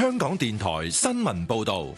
香港電台新聞報道。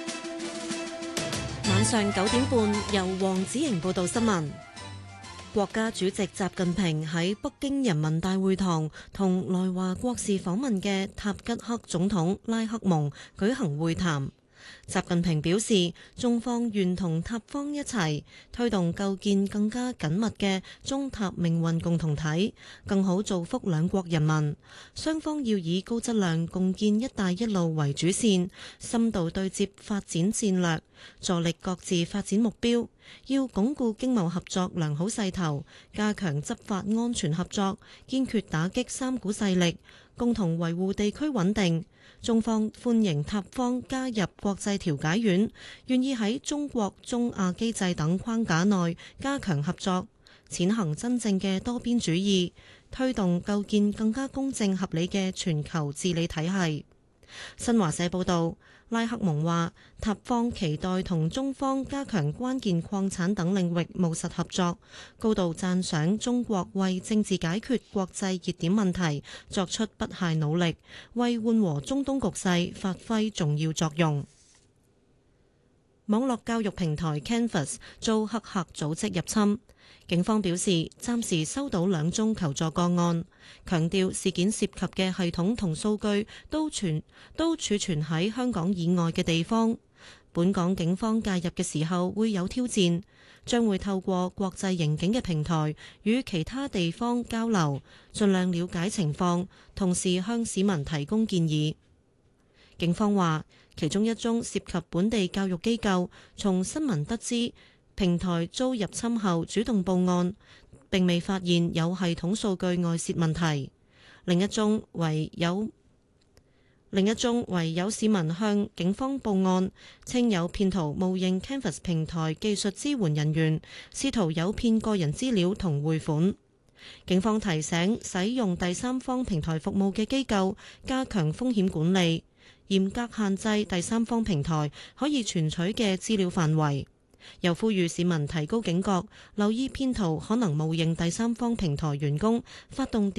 晚上9點半，由黃子瑩報道新聞。國家主席習近平喺北京人民大會堂同來華國事訪問嘅塔吉克總統拉克蒙舉行會談。習近平表示，中方願同塔方一齊推動構建更加緊密嘅中塔命運共同體，更好造福兩國人民。雙方要以高質量共建「一帶一路」為主線，深度對接發展戰略，助力各自發展目標。要鞏固經貿合作良好勢頭，加強執法安全合作，堅決打擊三股勢力，共同維護地區穩定。中方歡迎塔方加入國際調解院，願意喺中國中亞機制等框架內加強合作，踐行真正嘅多邊主義，推動構建更加公正合理嘅全球治理體系。新華社報道，拉克蒙話，塔方期待同中方加強關鍵礦產等領域務實合作，高度讚賞中國為政治解決國際熱點問題作出不懈努力，為緩和中東局勢發揮重要作用。網絡教育平台 Canvas 遭黑客組織入侵，警方表示暫時收到2宗求助個案，強調事件涉及嘅系統同數據都儲存喺香港以外嘅地方。本港警方介入嘅時候會有挑戰，將會透過國際刑警嘅平台與其他地方交流，盡量了解情況，同時向市民提供建議。警方話，其中1宗涉及本地教育機構，從新聞得知平台遭入侵後主動報案，並未發現有系統數據外泄問題。另一宗為有市民向警方報案，稱有騙徒冒認 Canvas 平台技術支援人員，試圖誘騙個人資料同匯款。警方提醒使用第三方平台服務嘅機構加強風險管理，嚴格限制第三方平台可以存取嘅資料範圍，又呼籲市民提高警覺，留意騙徒可能冒認第三方平台員工發動